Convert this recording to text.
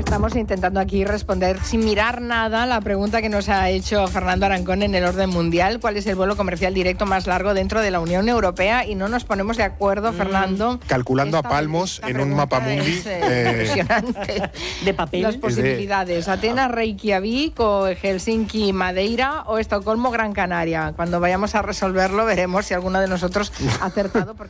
Estamos intentando aquí responder sin mirar nada la pregunta que nos ha hecho Fernando Arancón en el orden mundial. ¿Cuál es el vuelo comercial directo más largo dentro de la Unión Europea? Y no nos ponemos de acuerdo, Fernando. Calculando a palmos en un mapamundi. Impresionante. De papel. Las posibilidades. Atenas, Reykjavik, o Helsinki, Madeira, o Estocolmo, Gran Canaria. Cuando vayamos a resolverlo veremos si alguno de nosotros ha acertado.